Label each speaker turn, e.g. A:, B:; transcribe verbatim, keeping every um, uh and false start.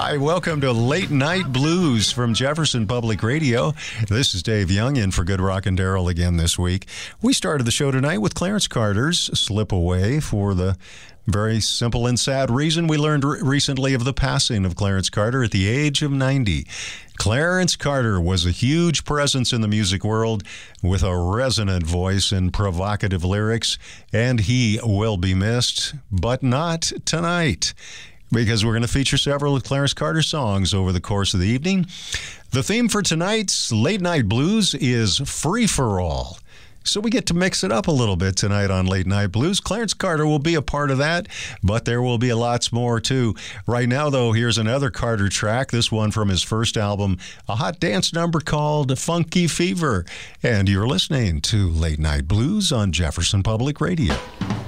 A: Hi, welcome to Late Night Blues from Jefferson Public Radio. This is Dave Young in for Good Rockin' Daryl again this week. We started the show tonight with Clarence Carter's Slip Away for the very simple and sad reason we learned re- recently of the passing of Clarence Carter at the age of ninety. Clarence Carter was a huge presence in the music world with a resonant voice and provocative lyrics, and he will be missed, but not tonight, because we're going to feature several of Clarence Carter songs over the course of the evening. The theme for tonight's Late Night Blues is Free for All. So we get to mix it up a little bit tonight on Late Night Blues. Clarence Carter will be a part of that, but there will be a lots more too. Right now, though, here's another Carter track, this one from his first album, a hot dance number called Funky Fever. And you're listening to Late Night Blues on Jefferson Public Radio.